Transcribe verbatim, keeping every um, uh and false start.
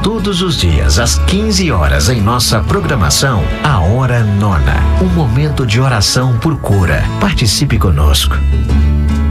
Todos os dias, às quinze horas, em nossa programação, a Hora Nona. Um momento de oração por cura. Participe conosco.